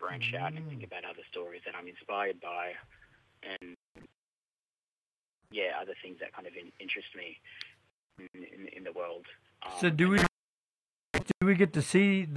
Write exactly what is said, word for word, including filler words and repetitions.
branch out and think about other stories that I'm inspired by, and yeah, other things that kind of in, interest me in, in, in the world. Um, So do we do we get to see